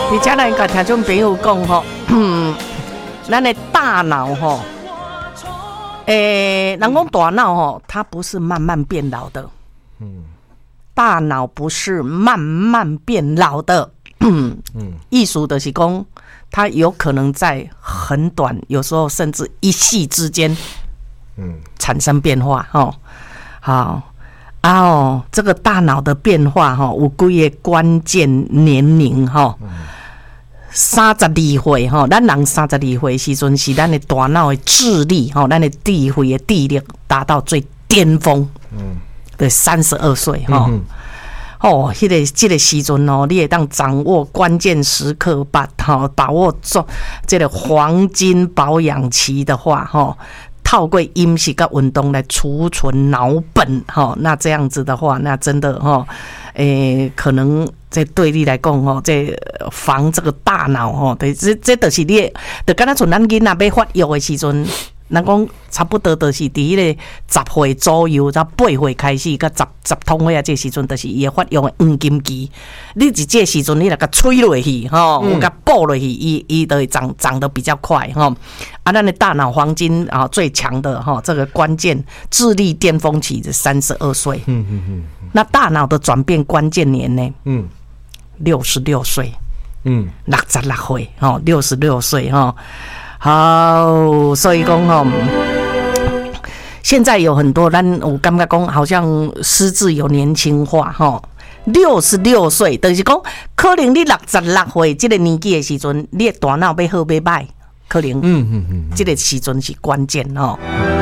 而且咱甲听众朋友讲吼，咱的大脑吼，人讲大脑吼，它不是慢慢变老的，大脑不是慢慢变老的，意思就是讲，它有可能在很短，有时候甚至一夕之间，产生变化吼，好。这个大脑的变化吼，有几个关键年龄吼，32岁吼，咱人32岁时阵是咱的大脑的智力吼，咱的智慧的智力达到最巅峰，对，32岁吼。这个时阵哦，你会当掌握关键时刻，把握这个黄金保养期的话吼。透过饮食跟运动来储存脑本那这样子的话，那真的可能这对你来讲这防这个大脑对，这就是你，就敢若像咱囡仔要发育的时阵，咱讲差不多就是伫迄个10岁左右，到8岁开始，到10通岁这时阵，就是伊会发育的黄金期。你伫这时阵，你来甲吹落去有甲补落去，伊就会长得比较快咱的大脑黄金最强的这个关键智力巅峰期是32岁。那大脑的转变关键年呢？66岁。66岁66岁好，所以讲现在有很多我感觉讲好像失智有年轻化66岁，就是讲可能你66岁这个年纪的时阵，你的大脑要好要歹，可能这个时阵是关键